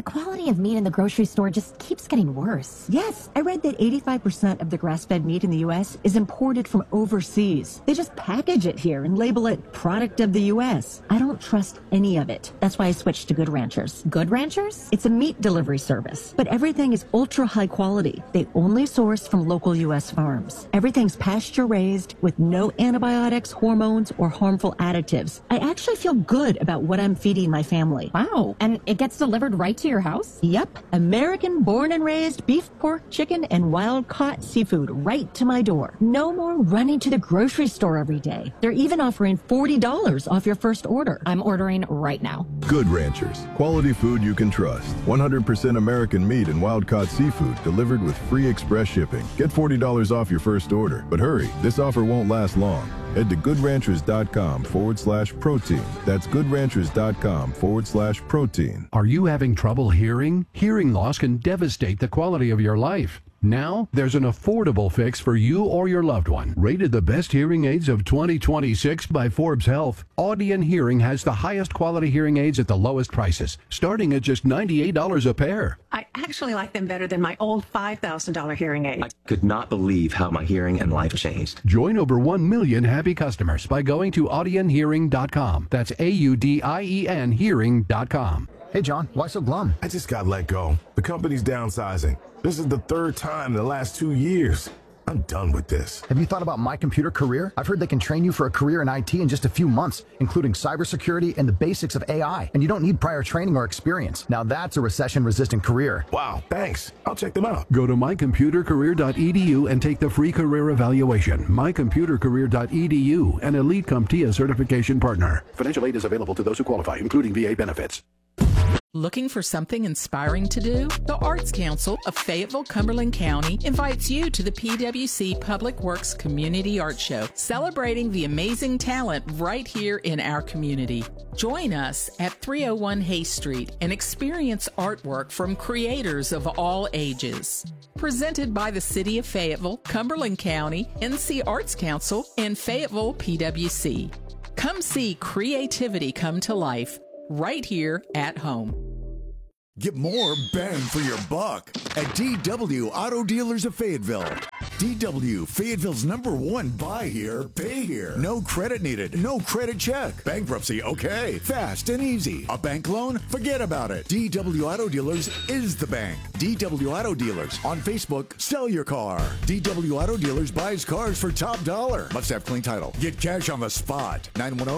quality of meat in the grocery store just keeps getting worse. Yes, I read that 85% of the grass-fed meat in the U.S. is imported from overseas. They just package it here and label it product of the U.S. I don't trust any of it. That's why I switched to Good Ranchers. Good Ranchers? It's a meat delivery service, but everything is ultra high quality. They only source from local U.S. farms. Everything's pasture-raised with no antibiotics, hormones, or harmful additives. I actually feel good about what I'm feeding my family. Wow. And it gets delivered right to your house? Yep. American born and raised beef, pork, chicken, and wild-caught seafood right to my door. No more running to the grocery store every day. They're even offering $40 off your first order. I'm ordering right now. Good Ranchers. Quality food you can trust. 100% American meat and wild-caught seafood delivered with free express shipping. Get $40 off your first order. But hurry, this offer won't last long. Head to goodranchers.com/protein. That's goodranchers.com/protein. Are you having trouble hearing? Hearing loss can devastate the quality of your life. Now, there's an affordable fix for you or your loved one. Rated the best hearing aids of 2026 by Forbes Health, Audion Hearing has the highest quality hearing aids at the lowest prices, starting at just $98 a pair. I actually like them better than my old $5,000 hearing aid. I could not believe how my hearing and life changed. Join over 1 million happy customers by going to audionhearing.com. That's AUDIEN hearing.com. Hey, John, why so glum? I just got let go. The company's downsizing. This is the third time in the last 2 years. I'm done with this. Have you thought about My Computer Career? I've heard they can train you for a career in IT in just a few months, including cybersecurity and the basics of AI. And you don't need prior training or experience. Now that's a recession-resistant career. Wow, thanks. I'll check them out. Go to mycomputercareer.edu and take the free career evaluation. Mycomputercareer.edu, an Elite CompTIA certification partner. Financial aid is available to those who qualify, including VA benefits. Looking for something inspiring to do? The Arts Council of Fayetteville, Cumberland County invites you to the PWC Public Works Community Art Show, celebrating the amazing talent right here in our community. Join us at 301 Hay Street and experience artwork from creators of all ages. Presented by the City of Fayetteville, Cumberland County, NC Arts Council, and Fayetteville PWC. Come see creativity come to life right here at home. Get more bang for your buck at DW Auto Dealers of Fayetteville. DW, Fayetteville's #1 buy here, pay here. No credit needed, no credit check. Bankruptcy, okay. Fast and easy. A bank loan? Forget about it. DW Auto Dealers is the bank. DW Auto Dealers. On Facebook, sell your car. DW Auto Dealers buys cars for top dollar. Must have clean title. Get cash on the spot.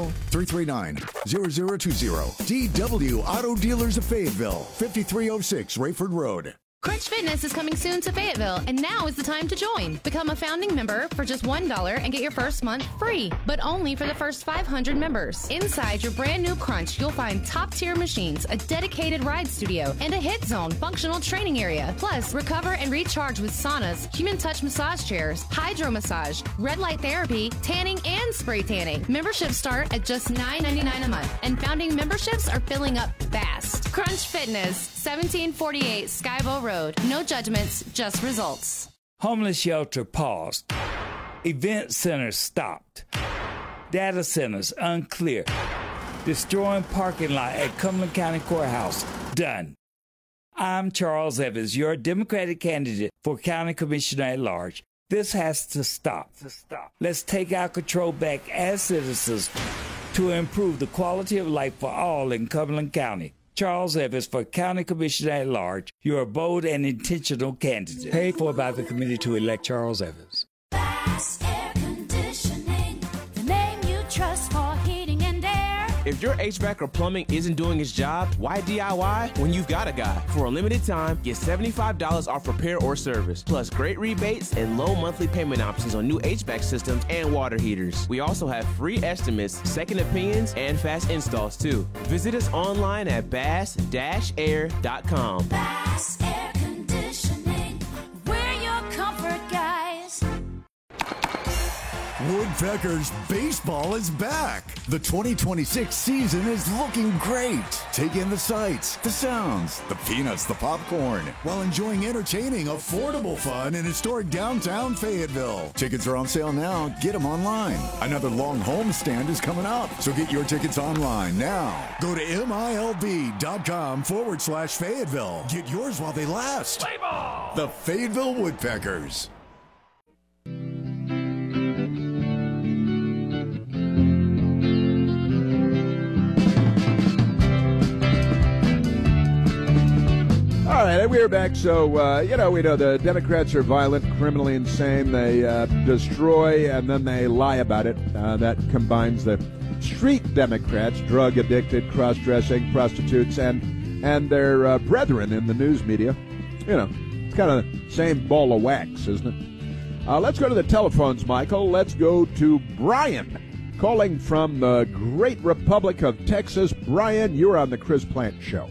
910-339-0020. DW Auto Dealers of Fayetteville. 5306 Rayford Road. Crunch Fitness is coming soon to Fayetteville, and now is the time to join. Become a founding member for just $1 and get your first month free, but only for the first 500 members. Inside your brand new Crunch, you'll find top-tier machines, a dedicated ride studio, and a hit zone functional training area. Plus, recover and recharge with saunas, human touch massage chairs, hydro massage, red light therapy, tanning, and spray tanning. Memberships start at just $9.99 a month, and founding memberships are filling up fast. Crunch Fitness, 1748 Skybo Road. No judgments, just results. Homeless shelter paused. Event centers stopped. Data centers unclear. Destroying parking lot at Cumberland County Courthouse done. I'm Charles Evans, your Democratic candidate for County Commissioner at Large. This has to stop. Let's take our control back as citizens to improve the quality of life for all in Cumberland County. Charles Evans for County Commissioner at Large. You're a bold and intentional candidate. Paid for by the committee to elect Charles Evans. Bass Air Conditioning, the name you trust for heating and air. If your HVAC or plumbing isn't doing its job, why DIY when you've got a guy? For a limited time, get $75 off repair or service, plus great rebates and low monthly payment options on new HVAC systems and water heaters. We also have free estimates, second opinions, and fast installs too. Visit us online at bass-air.com. Bass Air Conditioning, we're your comfort guys. Woodpeckers baseball is back. The 2026 season is looking great. Take in the sights, the sounds, the peanuts, the popcorn, while enjoying entertaining, affordable fun in historic downtown Fayetteville. Tickets are on sale now. Get them online. Another long homestand is coming up, so get your tickets online now. Go to MILB.com/Fayetteville. Get yours while they last. Play ball! The Fayetteville Woodpeckers. All right, we're back. So, we know the Democrats are violent, criminally insane. They destroy and then they lie about it. That combines the street Democrats, drug-addicted, cross-dressing, prostitutes, and their brethren in the news media. It's kind of the same ball of wax, isn't it? Let's go to the telephones, Michael. Let's go to Brian, calling from the great Republic of Texas. Brian, you're on the Chris Plant Show.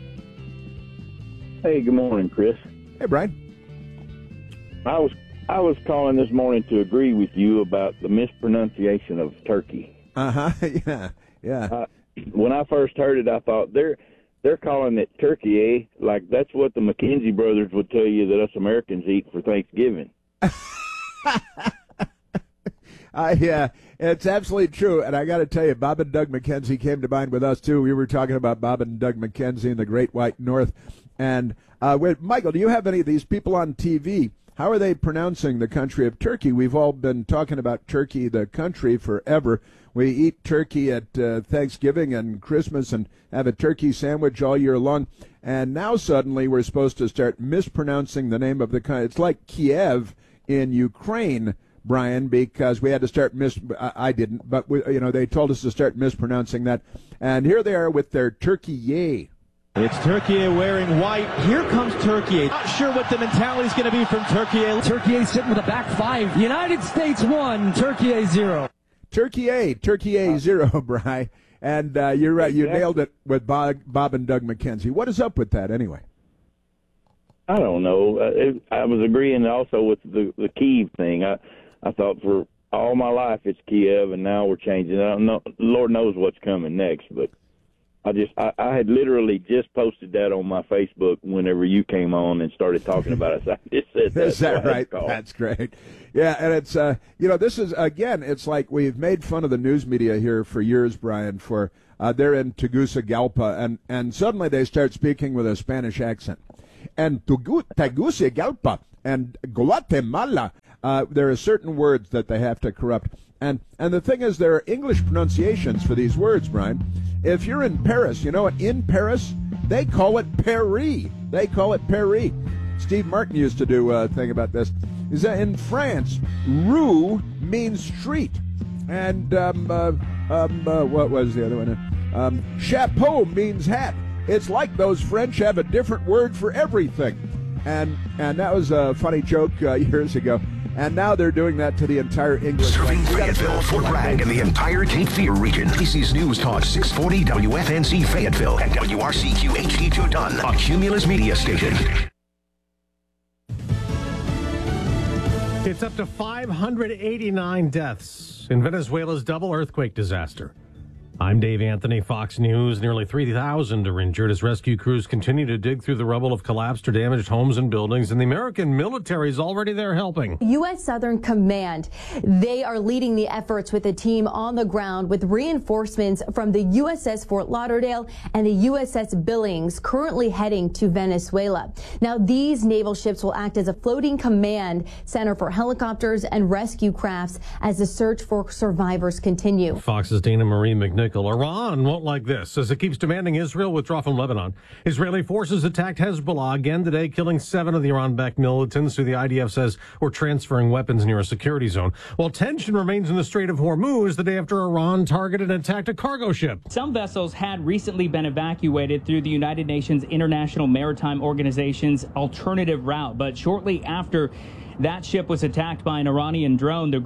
Hey, good morning, Chris. Hey, Brian. I was calling this morning to agree with you about the mispronunciation of turkey. Yeah. When I first heard it, I thought they're calling it turkey, eh? Like that's what the McKenzie brothers would tell you that us Americans eat for Thanksgiving. Yeah, it's absolutely true. And I got to tell you, Bob and Doug McKenzie came to mind with us, too. We were talking about Bob and Doug McKenzie in the Great White North. And Michael, do you have any of these people on TV? How are they pronouncing the country of Turkey? We've all been talking about Turkey, the country, forever. We eat turkey at Thanksgiving and Christmas and have a turkey sandwich all year long. And now suddenly we're supposed to start mispronouncing the name of the country. It's like Kiev in Ukraine, Brian, because we had to start I didn't, but they told us to start mispronouncing that. And here they are with their turkey-yay. It's Turkey wearing white. Here comes Turkey. Not sure what the mentality is going to be from Turkey. Turkey sitting with a back five. United States 1, Turkey 0. Turkey 0, Brian. And you're right. You nailed it with Bob and Doug McKenzie. What is up with that anyway? I don't know. I was agreeing also with the Kiev thing. I thought for all my life it's Kiev, and now we're changing. I don't know. Lord knows what's coming next, but I had literally just posted that on my Facebook whenever you came on and started talking about it. So I just said that. Is that right? That's great. Yeah, and it's, this is, again, it's like we've made fun of the news media here for years, Brian, for they're in Tegucigalpa, and suddenly they start speaking with a Spanish accent. And Tegucigalpa and Guatemala, there are certain words that they have to corrupt. And the thing is, there are English pronunciations for these words, Brian. If you're in Paris, you know what? In Paris, they call it Paris. They call it Paris. Steve Martin used to do a thing about this. Is that in France, rue means street. And what was the other one? Chapeau means hat. It's like those French have a different word for everything. And that was a funny joke years ago. And now they're doing that to the entire English. Serving Fayetteville, Fort Bragg, and the entire Cape Fear region. ABC's News Talk 640 WFNC Fayetteville and WRCQ HD2 Dunn, a Cumulus media station. It's up to 589 deaths in Venezuela's double earthquake disaster. I'm Dave Anthony, Fox News. Nearly 3,000 are injured as rescue crews continue to dig through the rubble of collapsed or damaged homes and buildings, and the American military is already there helping. U.S. Southern Command, they are leading the efforts with a team on the ground with reinforcements from the USS Fort Lauderdale and the USS Billings currently heading to Venezuela. Now, these naval ships will act as a floating command center for helicopters and rescue crafts as the search for survivors continue. Fox's Dana Marie McNichol. Iran won't like this as it keeps demanding Israel withdraw from Lebanon. Israeli forces attacked Hezbollah again today, killing 7 of the Iran-backed militants who the IDF says were transferring weapons near a security zone. While tension remains in the Strait of Hormuz the day after Iran targeted and attacked a cargo ship. Some vessels had recently been evacuated through the United Nations International Maritime Organization's alternative route, but shortly after that ship was attacked by an Iranian drone, the group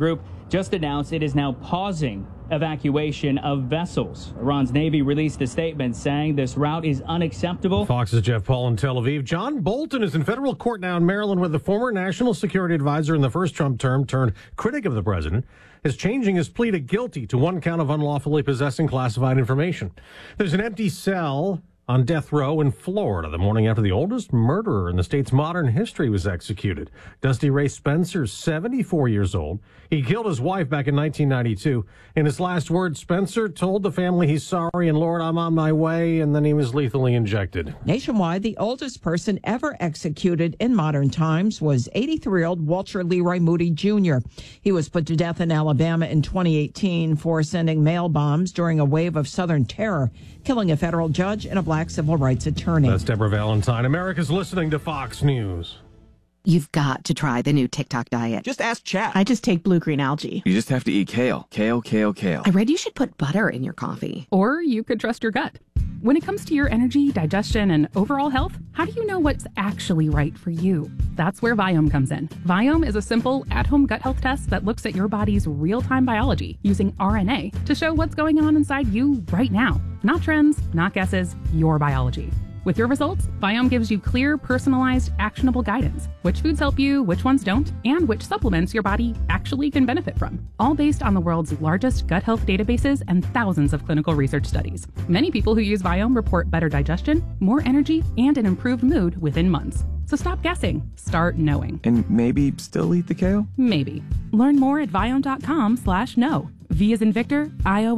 just announced it is now pausing evacuation of vessels. Iran's Navy released a statement saying this route is unacceptable. Fox's Jeff Paul in Tel Aviv. John Bolton is in federal court now in Maryland, where the former national security advisor in the first Trump term turned critic of the president is changing his plea to guilty to one count of unlawfully possessing classified information. There's an empty cell on death row in Florida the morning after the oldest murderer in the state's modern history was executed. Dusty Ray Spencer, 74 years old. He killed his wife back in 1992. In his last words, Spencer told the family he's sorry and, Lord, I'm on my way, and then he was lethally injected. Nationwide, the oldest person ever executed in modern times was 83-year-old Walter Leroy Moody Jr. He was put to death in Alabama in 2018 for sending mail bombs during a wave of Southern terror, killing a federal judge and a black civil rights attorney. That's Deborah Valentine. America's listening to Fox News. You've got to try the new TikTok diet. Just ask chat. I just take blue-green algae. You just have to eat kale. Kale, kale, kale. I read you should put butter in your coffee. Or you could trust your gut. When it comes to your energy, digestion, and overall health, how do you know what's actually right for you? That's where Viome comes in. Viome is a simple, at-home gut health test that looks at your body's real-time biology using RNA to show what's going on inside you right now. Not trends, not guesses, your biology. With your results, Viome gives you clear, personalized, actionable guidance. Which foods help you, which ones don't, and which supplements your body actually can benefit from. All based on the world's largest gut health databases and thousands of clinical research studies. Many people who use Viome report better digestion, more energy, and an improved mood within months. So stop guessing. Start knowing. And maybe still eat the kale? Maybe. Learn more at Viome.com/know. V as in Victor,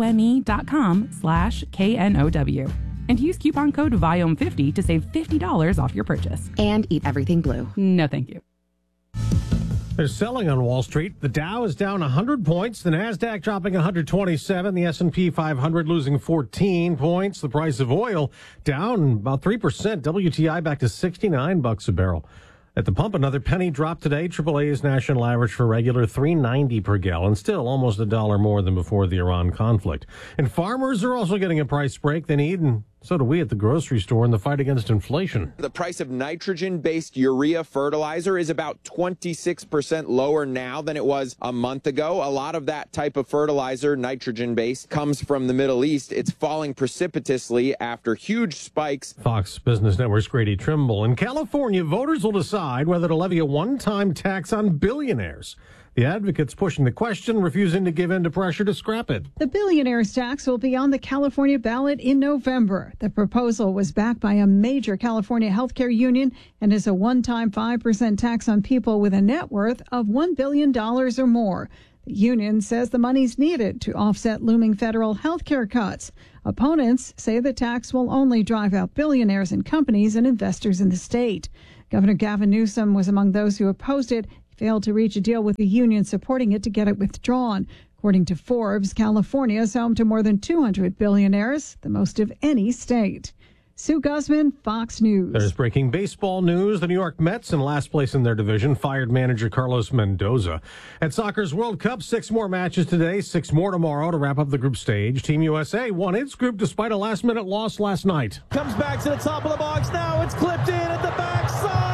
IOME.com/KNOW. And use coupon code VIOME50 to save $50 off your purchase. And eat everything blue. No, thank you. They're selling on Wall Street. The Dow is down 100 points. The Nasdaq dropping 127. The S&P 500 losing 14 points. The price of oil down about 3%. WTI back to $69 a barrel. At the pump, another penny drop today. AAA's national average for regular $3.90 per gallon, still almost $1 more than before the Iran conflict. And farmers are also getting a price break they need, and so do we at the grocery store in the fight against inflation. The price of nitrogen-based urea fertilizer is about 26% lower now than it was a month ago. A lot of that type of fertilizer, nitrogen-based, comes from the Middle East. It's falling precipitously after huge spikes. Fox Business Network's Grady Trimble. In California, voters will decide whether to levy a one-time tax on billionaires. The advocates pushing the question, refusing to give in to pressure to scrap it. The billionaires tax will be on the California ballot in November. The proposal was backed by a major California healthcare union and is a one-time 5% tax on people with a net worth of $1 billion or more. The union says the money's needed to offset looming federal healthcare cuts. Opponents say the tax will only drive out billionaires and companies and investors in the state. Governor Gavin Newsom was among those who opposed it. Failed to reach a deal with the union supporting it to get it withdrawn. According to Forbes, California is home to more than 200 billionaires, the most of any state. Sue Guzman, Fox News. There's breaking baseball news. The New York Mets, in last place in their division, fired manager Carlos Mendoza. At soccer's World Cup, 6 more matches today, 6 more tomorrow to wrap up the group stage. Team USA won its group despite a last-minute loss last night. Comes back to the top of the box now. It's clipped in at the backside.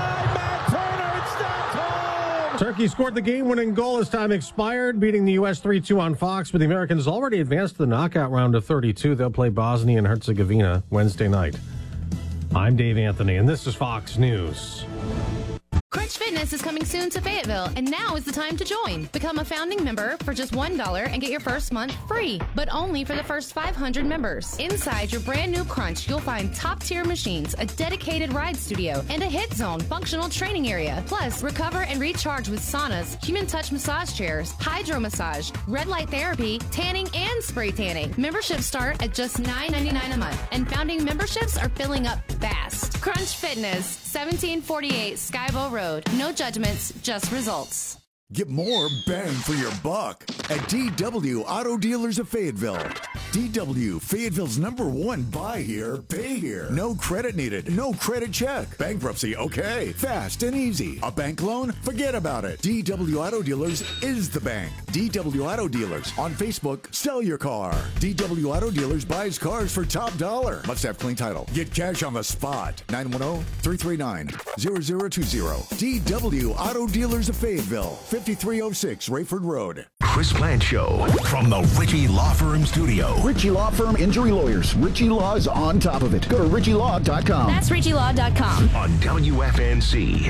Turkey scored the game-winning goal as time expired, beating the U.S. 3-2 on Fox, but the Americans already advanced to the knockout round of 32. They'll play Bosnia and Herzegovina Wednesday night. I'm Dave Anthony, and this is Fox News. Crunch Fitness is coming soon to Fayetteville, and now is the time to join. Become a founding member for just $1 and get your first month free, but only for the first 500 members. Inside your brand new Crunch, you'll find top-tier machines, a dedicated ride studio, and a hit zone functional training area. Plus, recover and recharge with saunas, human touch massage chairs, hydro massage, red light therapy, tanning, and spray tanning. Memberships start at just $9.99 a month, and founding memberships are filling up fast. Crunch Fitness, 1748 Skybo Road. No judgments, just results. Get more bang for your buck at DW Auto Dealers of Fayetteville. DW, Fayetteville's #1 buy here, pay here. No credit needed, no credit check. Bankruptcy, okay. Fast and easy. A bank loan? Forget about it. DW Auto Dealers is the bank. DW Auto Dealers. On Facebook, sell your car. DW Auto Dealers buys cars for top dollar. Must have clean title. Get cash on the spot. 910-339-0020. DW Auto Dealers of Fayetteville. 5306 Rayford Road. Chris Plant Show from the Ritchie Law Firm Studio. Ritchie Law Firm Injury Lawyers. Ritchie Law is on top of it. Go to ritchielaw.com. That's ritchielaw.com. On WFNC.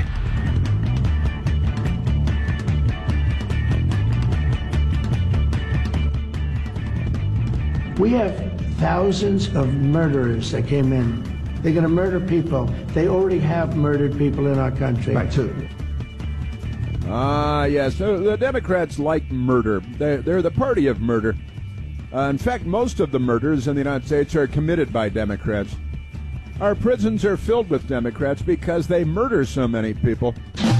We have thousands of murderers that came in. They're going to murder people. They already have murdered people in our country. Right, too. Yes. So the Democrats like murder. They're the party of murder. In fact, most of the murders in the United States are committed by Democrats. Our prisons are filled with Democrats because they murder so many people.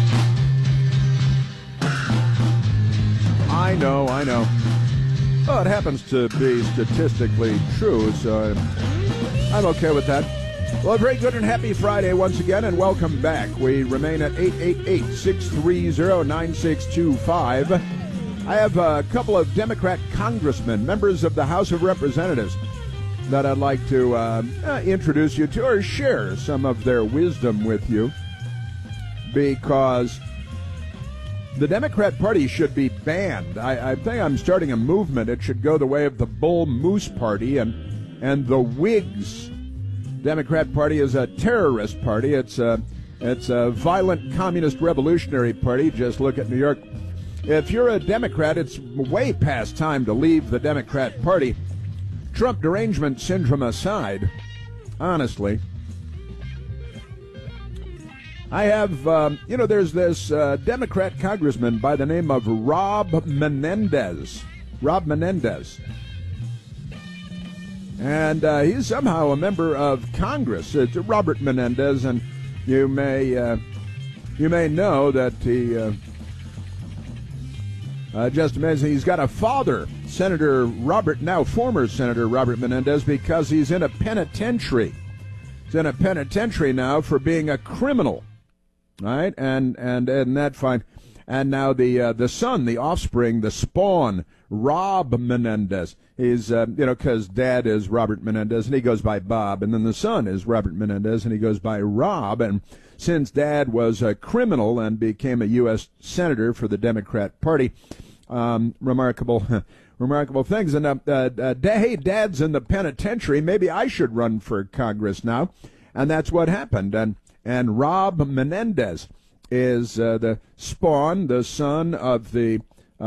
I know. Well, it happens to be statistically true, so I'm okay with that. Well, a very good and happy Friday once again, and welcome back. We remain at 888-630-9625. I have a couple of Democrat congressmen, members of the House of Representatives, that I'd like to introduce you to or share some of their wisdom with you, because the Democrat Party should be banned. I think I'm starting a movement. It should go the way of the Bull Moose Party and the Whigs. Democrat Party is a terrorist party. It's a violent communist revolutionary party. Just look at New York. If you're a Democrat, it's way past time to leave the Democrat Party. Trump derangement syndrome aside, honestly. I have, there's this Democrat congressman by the name of Rob Menendez. And he's somehow a member of Congress. It's Robert Menendez, and you may know that he just amazing. He's got a father, former Senator Robert Menendez, because he's in a penitentiary. He's in a penitentiary now for being a criminal. Right, and that fine, and now the son, the offspring, the spawn, Rob Menendez, is because dad is Robert Menendez and he goes by Bob, and then the son is Robert Menendez and he goes by Rob, and since dad was a criminal and became a U.S. senator for the Democrat Party, remarkable things. And hey, dad's in the penitentiary. Maybe I should run for Congress now, and that's what happened. And Rob Menendez is the spawn, the son of the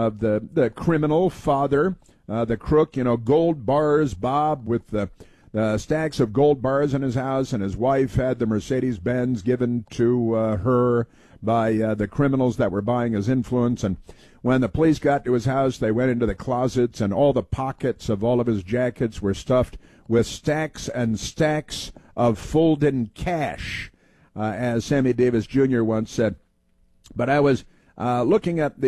criminal father, the crook, gold bars, Bob, with the stacks of gold bars in his house, and his wife had the Mercedes-Benz given to her by the criminals that were buying his influence. And when the police got to his house, they went into the closets, and all the pockets of all of his jackets were stuffed with stacks and stacks of folded cash. As Sammy Davis Jr. once said. But I was looking at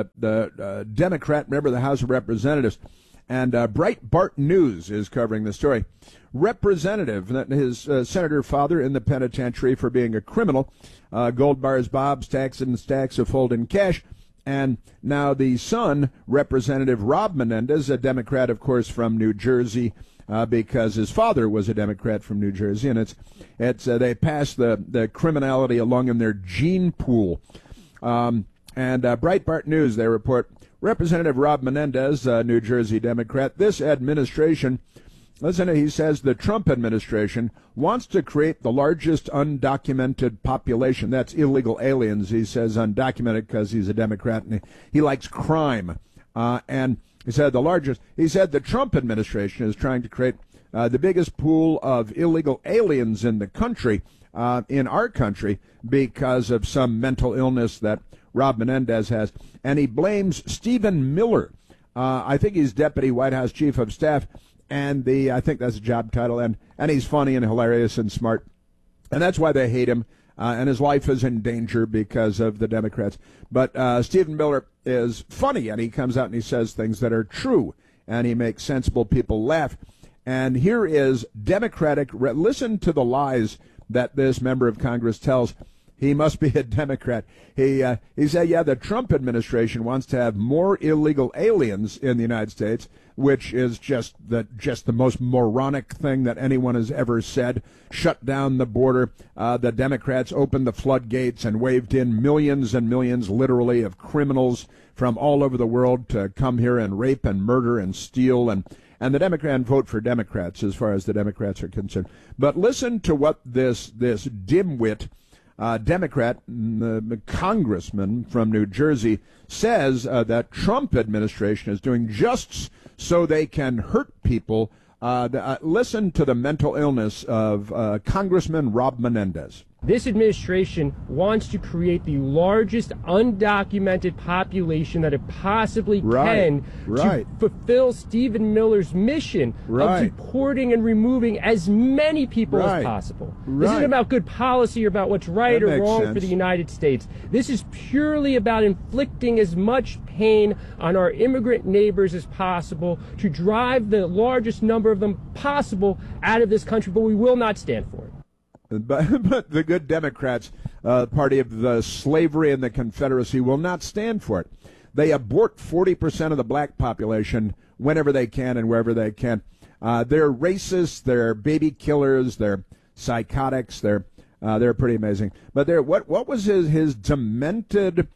the Democrat member of the House of Representatives, and Breitbart News is covering the story. Representative, his senator father in the penitentiary for being a criminal, gold bars, Bob, stacks and stacks of folded cash, and now the son, Representative Rob Menendez, a Democrat, of course, from New Jersey, because his father was a Democrat from New Jersey, and they pass the criminality along in their gene pool. And Breitbart News, they report, Representative Rob Menendez, New Jersey Democrat, this administration, listen, he says the Trump administration wants to create the largest undocumented population. That's illegal aliens. He says undocumented because he's a Democrat and he likes crime. And he said the Trump administration is trying to create the biggest pool of illegal aliens in the country, in our country, because of some mental illness that Rob Menendez has. And he blames Stephen Miller. I think he's Deputy White House Chief of Staff, and I think that's a job title, and he's funny and hilarious and smart. And that's why they hate him. And his life is in danger because of the Democrats. But Stephen Miller is funny, and he comes out and he says things that are true, and he makes sensible people laugh. And here is Democratic, listen to the lies that this member of Congress tells. He must be a Democrat. He said, yeah, the Trump administration wants to have more illegal aliens in the United States, which is just the most moronic thing that anyone has ever said. Shut down the border. The Democrats opened the floodgates and waved in millions and millions, literally, of criminals from all over the world to come here and rape and murder and steal and the Democrat vote for Democrats as far as the Democrats are concerned. But listen to what this dimwit Democrat, congressman from New Jersey, says that Trump administration is doing just so they can hurt people. Listen to the mental illness of Congressman Rob Menendez. This administration wants to create the largest undocumented population that it possibly can to fulfill Stephen Miller's mission of deporting and removing as many people as possible. This isn't about good policy or about what's right or wrong for the United States. This is purely about inflicting as much pain on our immigrant neighbors as possible to drive the largest number of them possible out of this country, but we will not stand for it. But the good Democrats, party of the slavery and the Confederacy, will not stand for it. They abort 40% of the black population whenever they can and wherever they can. They're racist, they're baby killers, they're psychotics, they're pretty amazing. But what was his demented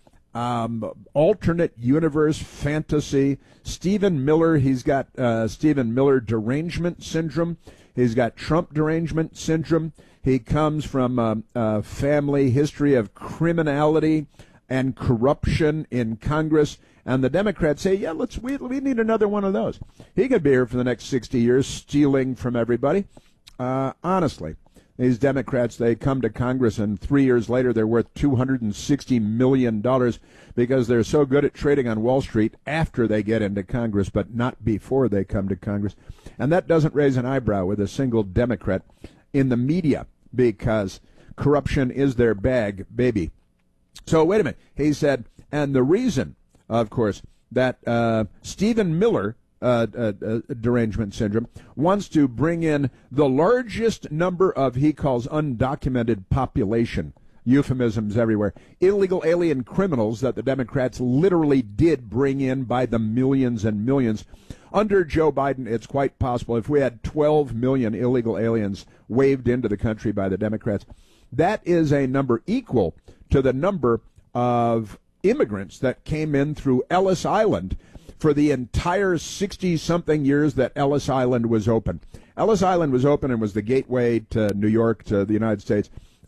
alternate universe fantasy? Stephen Miller, he's got Stephen Miller derangement syndrome. He's got Trump derangement syndrome. He comes from a family history of criminality and corruption in Congress. And the Democrats say, yeah, we need another one of those. He could be here for the next 60 years stealing from everybody. Honestly, these Democrats, they come to Congress and 3 years later they're worth $260 million because they're so good at trading on Wall Street after they get into Congress, but not before they come to Congress. And that doesn't raise an eyebrow with a single Democrat in the media because corruption is their bag, baby. So wait a minute. He said, and the reason, of course, that Stephen Miller, derangement syndrome, wants to bring in the largest number of, he calls, undocumented population, euphemisms everywhere, illegal alien criminals that the Democrats literally did bring in by the millions and millions. Under Joe Biden, it's quite possible if we had 12 million illegal aliens waved into the country by the Democrats, that is a number equal to the number of immigrants that came in through Ellis Island for the entire 60-something years that Ellis Island was open. Ellis Island was open and was the gateway to New York, to the United States,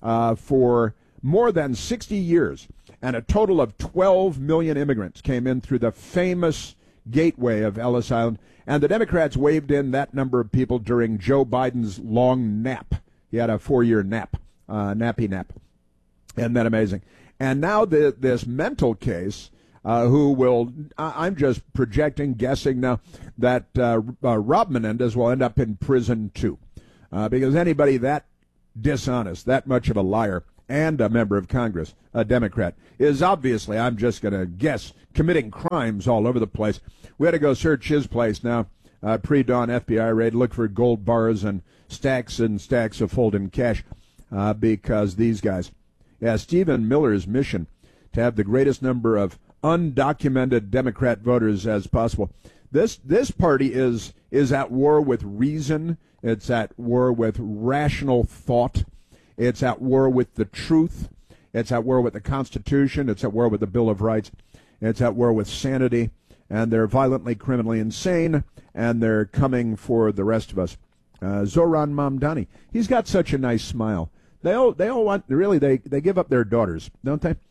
for more than 60 years. And a total of 12 million immigrants came in through the famous gateway of Ellis Island, and the Democrats waved in that number of people during Joe Biden's long nap. He had a 4-year nap, nappy nap. Isn't that amazing? And now this mental case, who will, I'm just projecting, guessing now, that Rob Menendez will end up in prison too. Because anybody that dishonest, that much of a liar, and a member of Congress, a Democrat, is obviously, I'm just going to guess, committing crimes all over the place. We had to go search his place now, pre-dawn FBI raid, look for gold bars and stacks of folding cash, because these guys, Stephen Miller's mission to have the greatest number of undocumented Democrat voters as possible. This party is at war with reason. It's at war with rational thought. It's at war with the truth. It's at war with the Constitution. It's at war with the Bill of Rights. It's at war with sanity. And they're violently, criminally insane, and they're coming for the rest of us. Zohran Mamdani, he's got such a nice smile. They all want, really, they give up their daughters, don't they?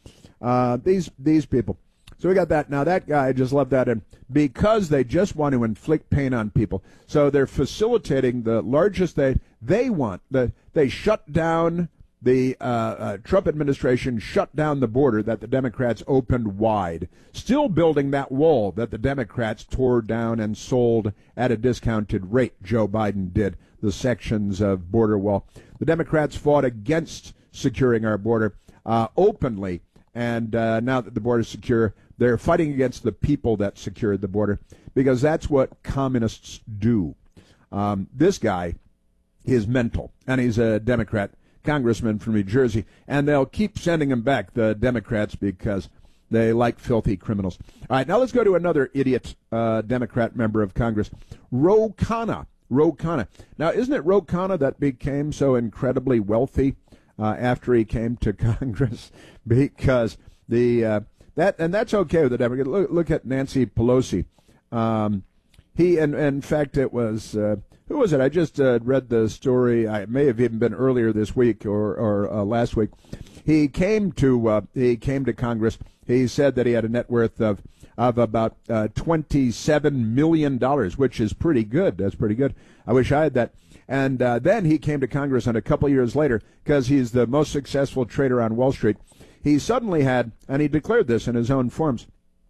These people. So we got that. Now that guy, I just love that. And because they just want to inflict pain on people, so they're facilitating the largest they want. They shut down the Trump administration, shut down the border that the Democrats opened wide, still building that wall that the Democrats tore down and sold at a discounted rate. Joe Biden did, the sections of border wall. The Democrats fought against securing our border openly. And now that the border is secure, they're fighting against the people that secured the border, because that's what communists do. This guy is mental, and he's a Democrat, congressman from New Jersey, and they'll keep sending him back, the Democrats, because they like filthy criminals. All right, now let's go to another idiot Democrat member of Congress, Ro Khanna. Ro Khanna. Now, isn't it Ro Khanna that became so incredibly wealthy after he came to Congress? Because that's okay with the Democrats. Look at Nancy Pelosi. In fact, it was who was it? I just read the story. I may have even been earlier this week or last week. He came to Congress. He said that he had a net worth of about $27 million, which is pretty good. That's pretty good. I wish I had that. And then he came to Congress, and a couple years later, because he's the most successful trader on Wall Street, he suddenly had, and he declared this in his own forms,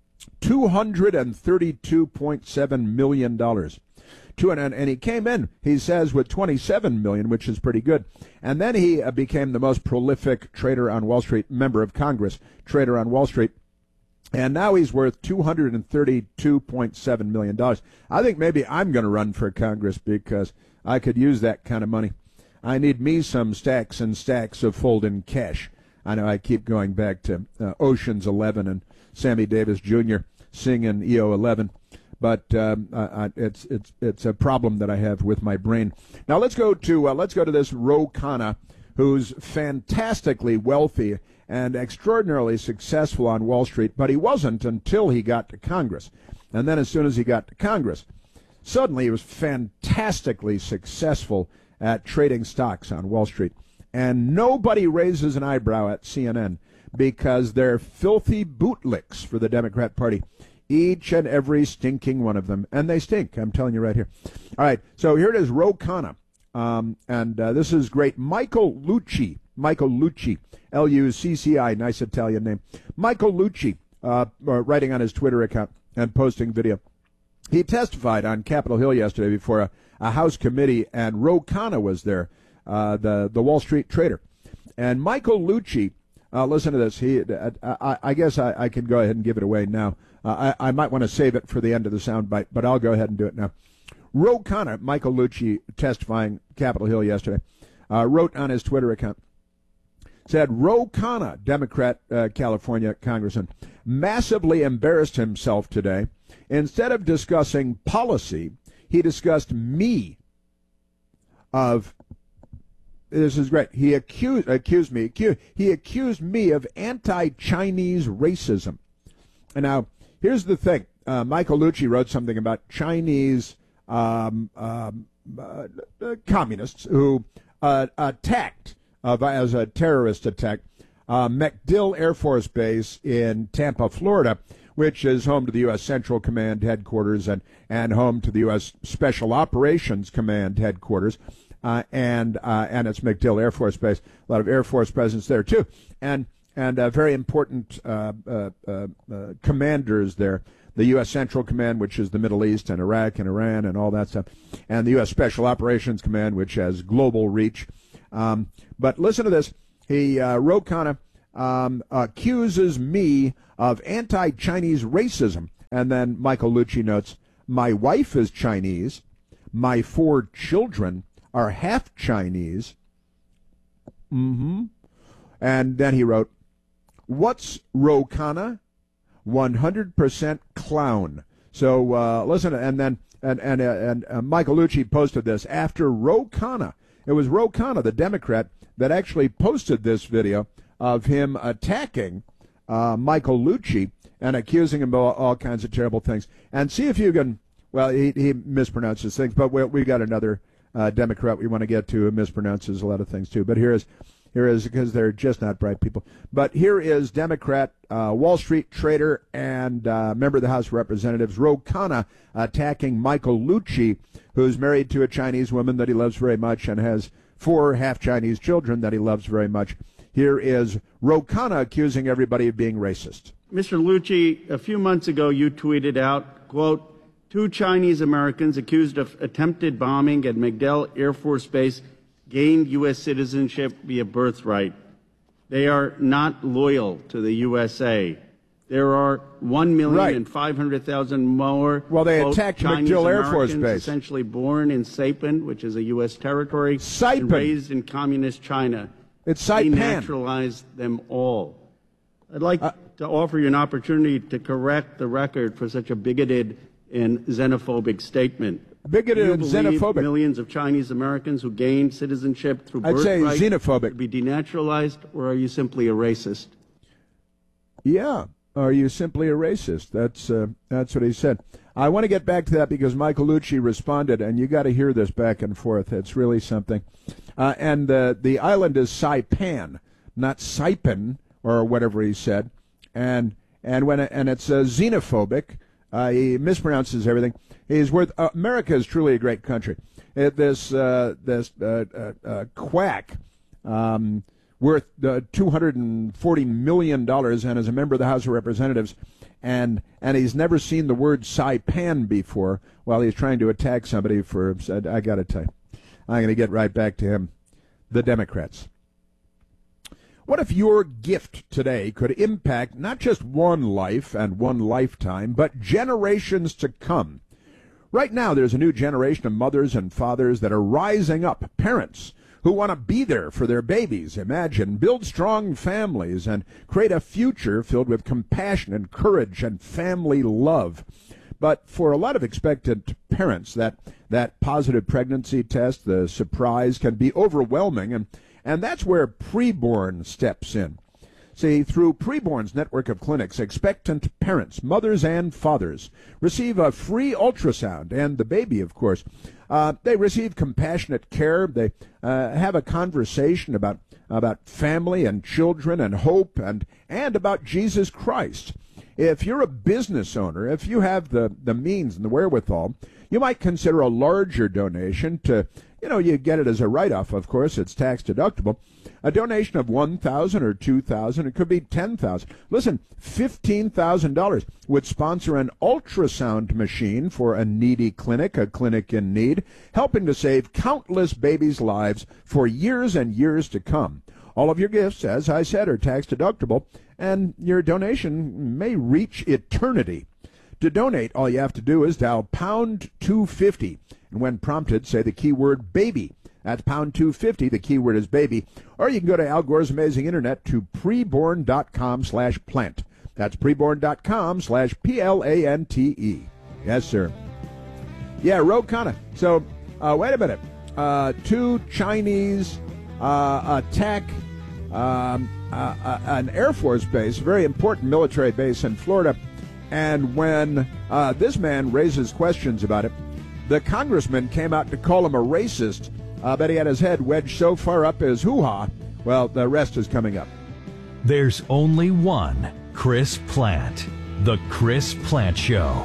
$232.7 million. And he came in, he says, with $27 million, which is pretty good. And then he became the most prolific trader on Wall Street, member of Congress, trader on Wall Street. And now he's worth $232.7 million. I think maybe I'm going to run for Congress because I could use that kind of money. I need me some stacks and stacks of fold-in cash. I know I keep going back to Ocean's 11 and Sammy Davis Jr. singing EO 11. But it's a problem that I have with my brain. Now let's go to this Ro Khanna, who's fantastically wealthy and extraordinarily successful on Wall Street, but he wasn't until he got to Congress. And then as soon as he got to Congress, suddenly he was fantastically successful at trading stocks on Wall Street. And nobody raises an eyebrow at CNN because they're filthy bootlicks for the Democrat Party. Each and every stinking one of them. And they stink, I'm telling you right here. All right, so here it is, Ro Khanna. And this is great. Michael Lucci, L-U-C-C-I, nice Italian name. Michael Lucci, writing on his Twitter account and posting video. He testified on Capitol Hill yesterday before a House committee, and Ro Khanna was there, the Wall Street trader. And Michael Lucci, listen to this. I guess I can go ahead and give it away now. I might want to save it for the end of the soundbite, but I'll go ahead and do it now. Ro Khanna, Michael Lucci, testifying Capitol Hill yesterday, wrote on his Twitter account, said, Ro Khanna, Democrat California congressman, massively embarrassed himself today. Instead of discussing policy, he discussed me of, this is great, he accused me of anti-Chinese racism. And now, here's the thing. Michael Lucci wrote something about Chinese communists who attacked, as a terrorist attack, MacDill Air Force Base in Tampa, Florida, which is home to the U.S. Central Command headquarters and home to the U.S. Special Operations Command headquarters. And it's MacDill Air Force Base. A lot of Air Force presence there, too. And very important commanders there. The U.S. Central Command, which is the Middle East and Iraq and Iran and all that stuff. And the U.S. Special Operations Command, which has global reach. But listen to this. Ro Khanna accuses me of anti-Chinese racism. And then Michael Lucci notes, my wife is Chinese. My 4 children are half Chinese. And then he wrote, what's Ro Khanna? 100% clown. So listen, and then Michael Lucci posted this after Ro Khanna. It was Ro Khanna, the Democrat, that actually posted this video of him attacking Michael Lucci and accusing him of all kinds of terrible things. And see if you can, well, he mispronounces things, but we got another Democrat we want to get to who mispronounces a lot of things too. But here is because they're just not bright people. But here is Democrat, Wall Street trader, and member of the House of Representatives, Ro Khanna, attacking Michael Lucci, who's married to a Chinese woman that he loves very much and has 4 half-Chinese children that he loves very much. Here is Ro Khanna accusing everybody of being racist. Mr. Lucci, a few months ago you tweeted out, quote, 2 Chinese Americans accused of attempted bombing at MacDill Air Force Base gained U.S. citizenship via birthright. They are not loyal to the USA. There are 1,500,000 more they attacked Chinese MacDill Air Americans Force Base, essentially born in Saipan, which is a U.S. territory, Saipan, and raised in communist China. It's Saipan. Denaturalize them all. I'd like to offer you an opportunity to correct the record for such a bigoted and xenophobic statement. Bigoted and xenophobic. Millions of Chinese Americans who gained citizenship through I'd say birthright xenophobic. to be denaturalized, or are you simply a racist? Yeah. Are you simply a racist? That's what he said. I want to get back to that because Michael Lucci responded, and you got to hear this back and forth. It's really something. And the island is Saipan, not Saipan or whatever he said. And it's xenophobic. He mispronounces everything. America is truly a great country. This quack. Worth $240 million and is a member of the House of Representatives, and he's never seen the word Saipan before while he's trying to attack somebody for, I got to tell you, I'm going to get right back to him. The Democrats. What if your gift today could impact not just one life and one lifetime, but generations to come? Right now, there's a new generation of mothers and fathers that are rising up, parents who want to be there for their babies, imagine, build strong families, and create a future filled with compassion and courage and family love. But for a lot of expectant parents, that positive pregnancy test, the surprise, can be overwhelming, and that's where Preborn steps in. See, through Preborn's network of clinics, expectant parents, mothers and fathers, receive a free ultrasound, and the baby, of course. They receive compassionate care. They have a conversation about family and children and hope and about Jesus Christ. If you're a business owner, if you have the means and the wherewithal, you might consider a larger donation to, you get it as a write-off, of course, it's tax deductible. A donation of $1,000 or $2,000, it could be $10,000. Listen, $15,000 would sponsor an ultrasound machine for a needy clinic, a clinic in need, helping to save countless babies' lives for years and years to come. All of your gifts, as I said, are tax deductible, and your donation may reach eternity. To donate, all you have to do is dial pound 250, and when prompted, say the keyword baby. That's pound 250, the keyword is baby. Or you can go to Al Gore's amazing internet to preborn.com/plant. That's preborn.com/PLANTE. Yes, sir. Yeah, Ro Khanna. So, wait a minute. Two Chinese attack an Air Force base, a very important military base in Florida. And when this man raises questions about it, the congressman came out to call him a racist, but he had his head wedged so far up his hoo-ha. Well, the rest is coming up. There's only one Chris Plante. The Chris Plante Show.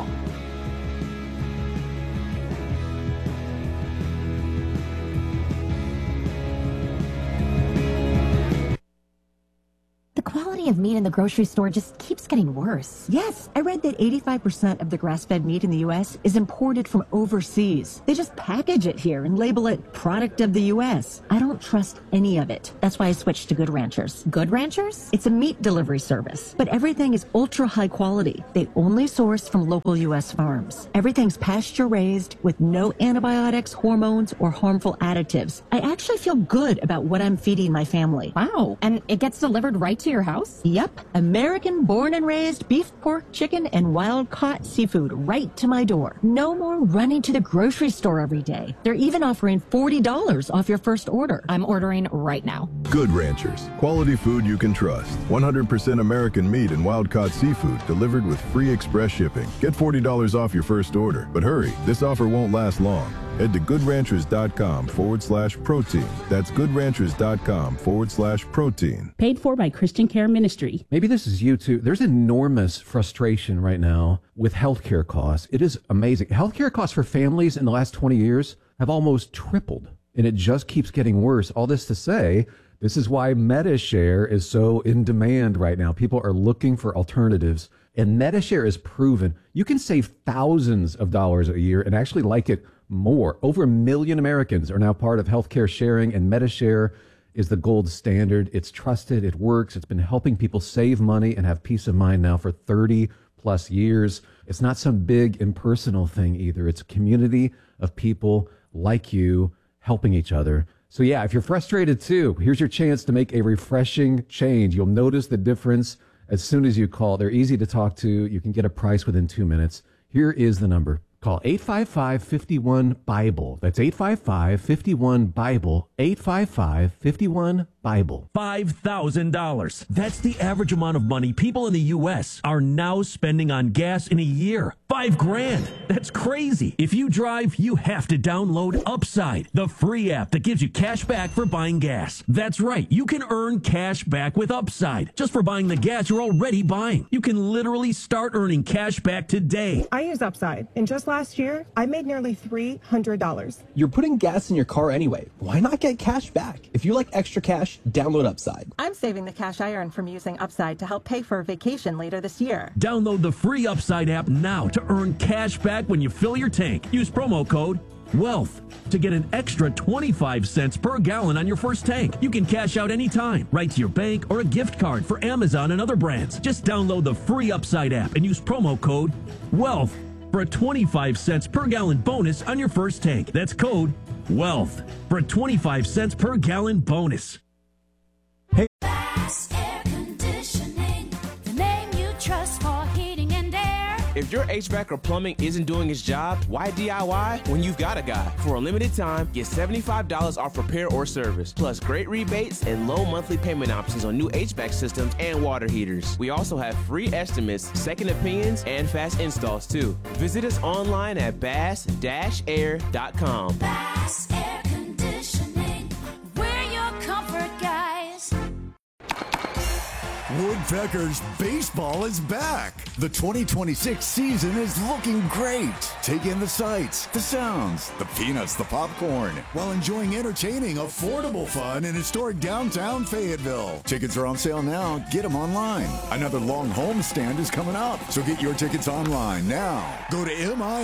The quality of meat in the grocery store just keeps getting worse. Yes, I read that 85% of the grass-fed meat in the U.S. is imported from overseas. They just package it here and label it product of the U.S. I don't trust any of it. That's why I switched to Good Ranchers. Good Ranchers? It's a meat delivery service, but everything is ultra high quality. They only source from local U.S. farms. Everything's pasture-raised with no antibiotics, hormones, or harmful additives. I actually feel good about what I'm feeding my family. Wow. And it gets delivered right to your house? Yep. American born and raised beef, pork, chicken, and wild-caught seafood right to my door. No more running to the grocery store every day. They're even offering $40 off your first order. I'm ordering right now. Good Ranchers. Quality food you can trust. 100% American meat and wild-caught seafood delivered with free express shipping. Get $40 off your first order. But hurry, this offer won't last long. Head to goodranchers.com/protein. That's goodranchers.com/protein. Paid for by Christian Care Ministry. Maybe this is you too. There's enormous frustration right now with healthcare costs. It is amazing. Healthcare costs for families in the last 20 years have almost tripled, and it just keeps getting worse. All this to say, this is why MediShare is so in demand right now. People are looking for alternatives, and MediShare is proven you can save thousands of dollars a year and actually like it more. Over 1 million Americans are now part of healthcare sharing, and MediShare is the gold standard. It's trusted. It works. It's been helping people save money and have peace of mind now for 30 plus years. It's not some big impersonal thing either. It's a community of people like you helping each other. So yeah, if you're frustrated too, here's your chance to make a refreshing change. You'll notice the difference as soon as you call. They're easy to talk to. You can get a price within 2 minutes. Here is the number. Call 855-51-BIBLE. That's 855-51-BIBLE. 855-51-BIBLE. $5,000. That's the average amount of money people in the U.S. are now spending on gas in a year. $5,000. That's crazy. If you drive, you have to download Upside, the free app that gives you cash back for buying gas. That's right. You can earn cash back with Upside just for buying the gas you're already buying. You can literally start earning cash back today. I use Upside, and just last year, I made nearly $300. You're putting gas in your car anyway. Why not get cash back? If you like extra cash, download Upside. I'm saving the cash I earn from using Upside to help pay for a vacation later this year. Download the free Upside app now to earn cash back when you fill your tank. Use promo code WEALTH to get an extra 25 cents per gallon on your first tank. You can cash out anytime, right to your bank or a gift card for Amazon and other brands. Just download the free Upside app and use promo code WEALTH for a 25 cents per gallon bonus on your first tank. That's code WEALTH for a 25 cents per gallon bonus. Bass Air Conditioning, the name you trust for heating and air. If your HVAC or plumbing isn't doing its job, why DIY when you've got a guy? For a limited time, get $75 off repair or service, plus great rebates and low monthly payment options on new HVAC systems and water heaters. We also have free estimates, second opinions, and fast installs too. Visit us online at bass-air.com. Bass Air Conditioning, we're your comfort guys. Woodpeckers baseball is back. The 2026 season is looking great. Take in the sights, the sounds, the peanuts, the popcorn, while enjoying entertaining, affordable fun in historic downtown Fayetteville. Tickets are on sale now. Get them online. Another long homestand is coming up, so get your tickets online now. Go to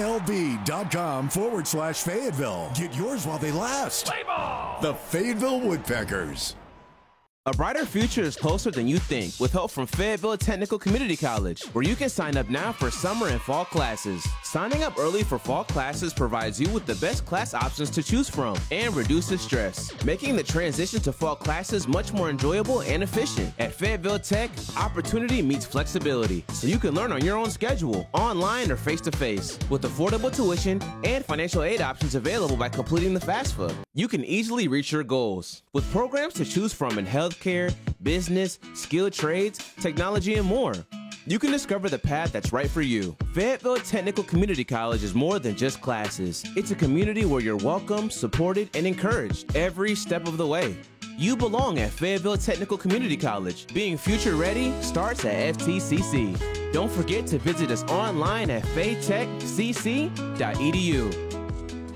MILB.com/Fayetteville. Get yours while they last. Play ball! The Fayetteville Woodpeckers. A brighter future is closer than you think with help from Fayetteville Technical Community College, where you can sign up now for summer and fall classes. Signing up early for fall classes provides you with the best class options to choose from and reduces stress, making the transition to fall classes much more enjoyable and efficient. At Fayetteville Tech, opportunity meets flexibility, so you can learn on your own schedule, online or face-to-face, with affordable tuition and financial aid options available by completing the FAFSA. You can easily reach your goals with programs to choose from in healthcare, business, skilled trades, technology, and more. You can discover the path that's right for you. Fayetteville Technical Community College is more than just classes. It's a community where you're welcome, supported, and encouraged every step of the way. You belong at Fayetteville Technical Community College. Being future ready starts at FTCC. Don't forget to visit us online at faytechcc.edu.